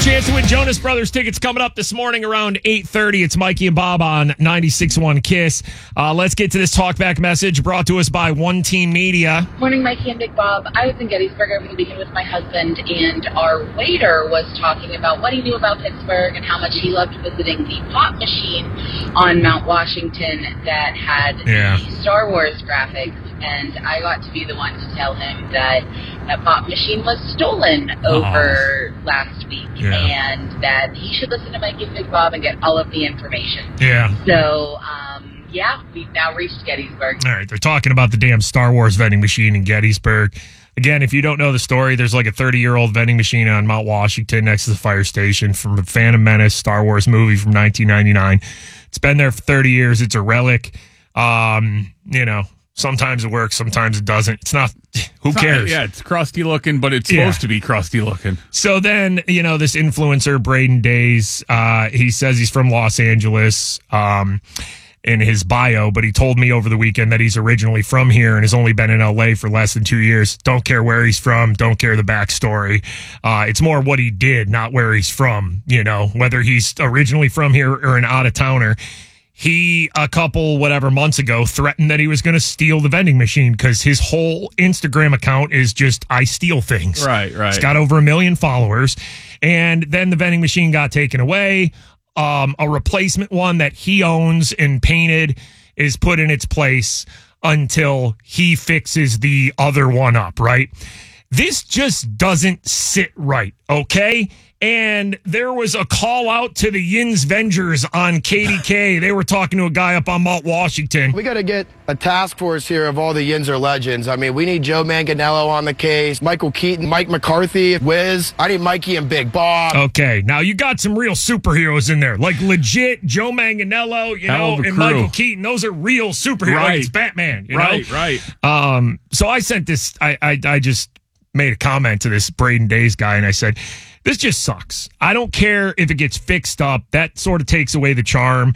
Chance to win Jonas Brothers tickets coming up this morning around 8:30. It's Mikey and Bob on 96.1 KISS. Let's get to this talkback message brought to us by One Team Media. Morning, Mikey and Big Bob. I was in Gettysburg over the weekend with my husband, and our waiter was talking about what he knew about Pittsburgh and how much he loved visiting the pop machine on Mount Washington that had the Star Wars graphics. And I got to be the one to tell him that that pop machine was stolen over last week, and that he should listen to Mikey and Big Bob and get all of the information. Yeah. So, we've now reached Gettysburg. All right, they're talking about the damn Star Wars vending machine in Gettysburg. Again, if you don't know the story, there's like a 30-year-old vending machine on Mount Washington next to the fire station from a Phantom Menace Star Wars movie from 1999. It's been there for 30 years. It's a relic. Sometimes it works, sometimes it doesn't. It's not, who cares? Yeah, it's crusty looking, but it's supposed to be crusty looking. So then, this influencer, Braden Days, he says he's from Los Angeles in his bio, but he told me over the weekend that he's originally from here and has only been in LA for less than 2 years. Don't care where he's from, don't care the backstory. It's more what he did, not where he's from, whether he's originally from here or an out-of-towner. He, a couple months ago, threatened that he was going to steal the vending machine because his whole Instagram account is just, I steal things. Right. It's got over 1 million followers. And then the vending machine got taken away. A replacement one that he owns and painted is put in its place until he fixes the other one up, right? This just doesn't sit right, okay? And there was a call out to the Yins Vengers on KDK. They were talking to a guy up on Mount Washington. We got to get a task force here of all the Yinzer legends. I mean, we need Joe Manganiello on the case, Michael Keaton, Mike McCarthy, Wiz. I need Mikey and Big Bob. Okay, now you got some real superheroes in there. Like legit Joe Manganiello, and Michael Keaton. Those are real superheroes. Right. Like it's Batman, Right. So I sent this, I just made a comment to this Braden Days guy, and I said, this just sucks. I don't care if it gets fixed up. That sort of takes away the charm.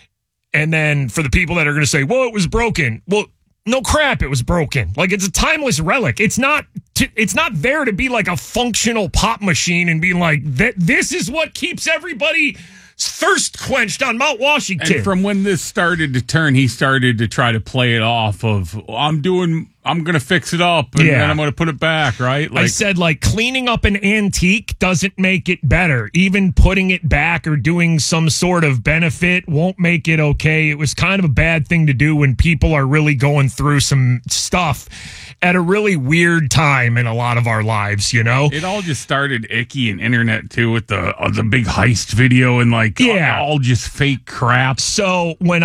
And then for the people that are going to say, well, it was broken. Well, no crap, it was broken. Like, it's a timeless relic. It's not there to be like a functional pop machine and be like, this is what keeps everybody thirst quenched on Mount Washington. And from when this started to turn, he started to try to play it off of, I'm going to fix it up and then I'm going to put it back, right? I said, cleaning up an antique doesn't make it better. Even putting it back or doing some sort of benefit won't make it okay. It was kind of a bad thing to do when people are really going through some stuff at a really weird time in a lot of our lives, It all just started icky and internet, too, with the big heist video and, all just fake crap. So when